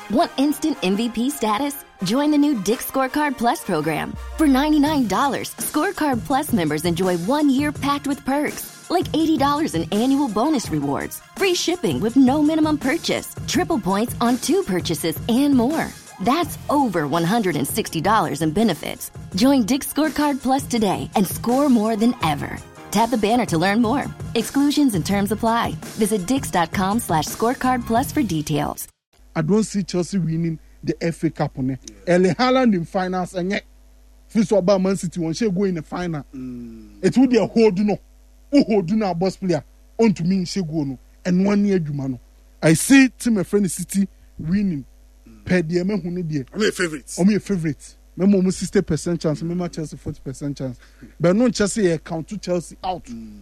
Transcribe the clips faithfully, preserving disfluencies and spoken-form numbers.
Want instant M V P status? Join the new Dick's Scorecard Plus program. For ninety-nine dollars, Scorecard Plus members enjoy one year packed with perks, like eighty dollars in annual bonus rewards, free shipping with no minimum purchase, triple points on two purchases, and more. That's over one hundred sixty dollars in benefits. Join Dick's Scorecard Plus today and score more than ever. Tap the banner to learn more. Exclusions and terms apply. Visit dix.com slash scorecard plus for details. I don't see Chelsea winning the F A Cup on it. Erling Haaland in finals and yet first about Man City when she go in the final. Mm. It would be a hold no. Who hold no boss player on to me she go no and one year Jumano. I see Team Friend City winning. Per the M who need I'm a favorite. I'm a favorite. My mom sixty percent chance, my Chelsea forty percent chance. But no Chelsea count to Chelsea out. Mm.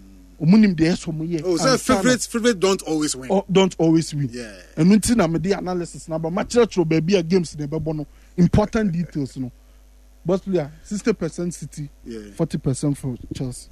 Oh, so favorites, favorite don't always win. Oh, don't always win. Yeah. And when tina me the analysis now, but match retro baby games in the bono important details, you know. But yeah, sixty percent City, yeah, forty percent for Chelsea.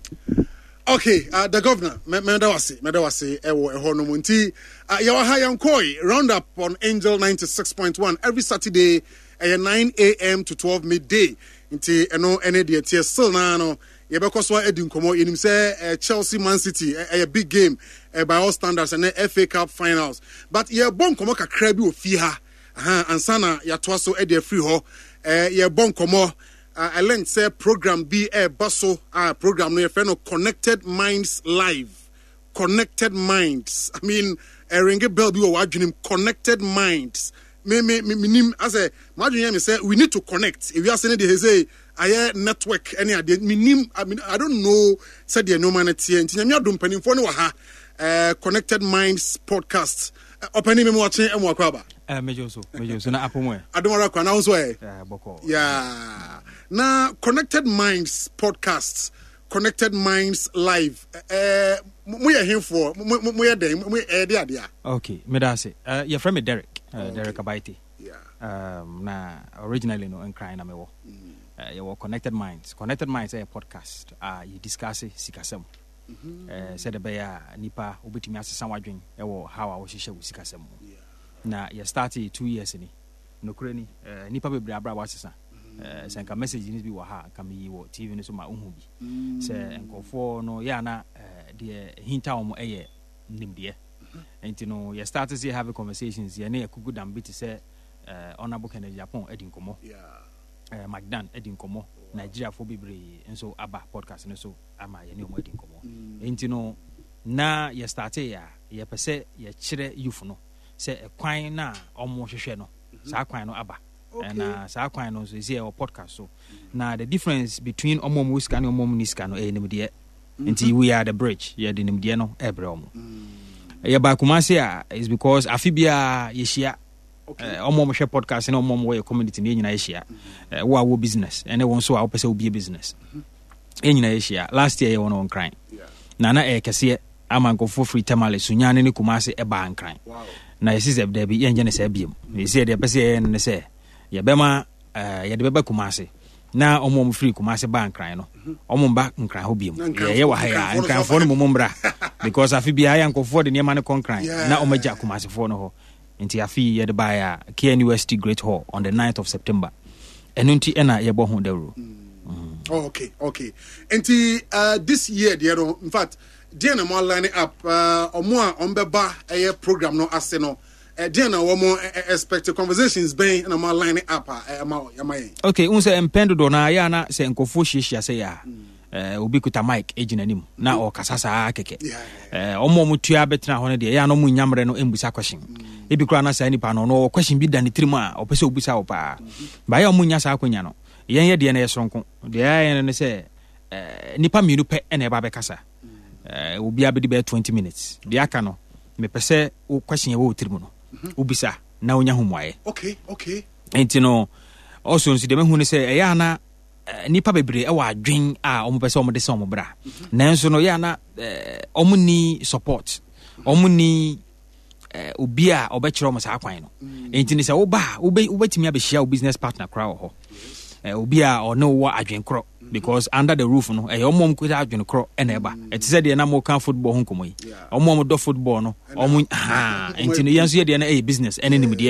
Okay, uh, the governor, Medawasi, Medawasi, Ewo Ehonomunti, uh, Yawaha Yankoi, round up on Angel ninety-six point one every Saturday at nine a.m. to twelve midday. Inti eno ene die tie still na no yebekọ so edi nkomo yenim say Chelsea Man City a big game uh, by all standards and F A Cup finals, but ye bon komo kakra bi ofi ha aha ansana ya to so edi free ho uh, ye bon komo uh, I learned say program B a baso uh, program no ye fe no Connected Minds Live. Connected Minds, I mean a ring bell bi o wadwenim Connected Minds. Me me me nim as a imagine me say we need to connect. If you are saying the say I network any ade me nim I mean I don't know said the no man tie nti me adom panimfo ne wa ha eh Connected Minds podcast opening me watching e mo akwa ba eh mejo so mejo so na apomo e adom ara kwa na so e eh boko yeah na Connected Minds podcast Connected Minds Live eh mo ye hemfo mo ye den mo e de ade a okay me da say eh your friend me Derek Uh, okay. Derek Abaiti. Yeah. Um, na originally no in crying amewo. Mm. Uh, you were Connected Minds. Connected Minds is a podcast. Uh, you discuss sikasem. Mhm. Uh, said the beya nipa obetimi asesa wadwen e wo how a wo hihye wo sikasem. Yeah. Na you started two years ni. No kure ni uh, nipa bebre abra wa asesa. Uh, senka message ni bi wo ha ka me wo T V ni so ma unhu bi. Mm. Se enkofo no ya na uh, de hinta wo mo eye nimde. And you know, you start to see having conversations. You know, kuku dambi to say, uh, honorable Kennedy Japan, Edin Komo, yeah, uh, Magdan, Edin Komo, Nigeria for Bibre, and so Abba podcast, and so Ama, you know, Edin Komo. And you know, now you start here, you per se, you chire youth no, say a quine na almost a sheno, sa quine no Abba, and uh, sa quine no, so is here our podcast. So now the difference between Omo Muska and Omo Niska no, eh, Nimedia, until we are the bridge, yeah, the Nimdiano, Ebrom. Yeah, but Kumasi is because Afibia Yeshia, Omo share podcast and Omo way community in Asia, who business, and they want so our person will be a business in Asia. Last year, you were on crime. Nana Ekasi, I'm go for free tamale, Sunyani Kumasi, a ban crime. Now, this is a baby, and Jenny Sabium. He said, the Pessia and they say, Yabema, Yadeba Kumasi. Now, Omo free Kumasi ban crime. Omo back and cry hobium. Yeah, yeah, and can phone Mumbra. Because I feel be I am for the near man concrete. Now, Omaja Kumasi for no. Into a fee at the buyer, K N U S T Great Hall on the ninth of September. And unti ena yebo honderu. Oh, okay, okay. Until uh, this year, dear, in fact, dear, I'm lining up uh, or more on Beba a program no aseno. Dear, no more expected conversations being and I'm lining up. Okay, unse empendo dona yana se enkofushi shi ase ya. Eh obi kuta mic ejina nim na o kasasa akeke. Eh omo mutua betina ho ne de ya no mu nyamre no embusa question. Ebi kura na sa nipa no no question bi da ne trimu a opese obusa wo pa. Ba ya omu nya sa akonya no. Yen ye de na yesronko. De ya yen ne se eh nipa mienu pe na e ba be kasa. Eh obi abedi be twenty minutes. De aka no me pese o question ye wo trimu no. Ubisa na onya humwaye. Okay, okay. Enti no also nsi de me hu ne se e ya na nipa bebre e wa dwen a omo pese omo de se omo bra. Nanso no ya na omo ni support. Omo ni obi a obekire omo sa akwan no. Enti ne se wo ba wo betimi abehia wo business partner kra wo ho. Obi a o no wo adwen kro because under the roof no e omo mo kuta adwen kro e na eba. E tise de na mo kan football ho komoyi. Omo mo do football no. Omo ha enti no yanso ye de na e business ene nim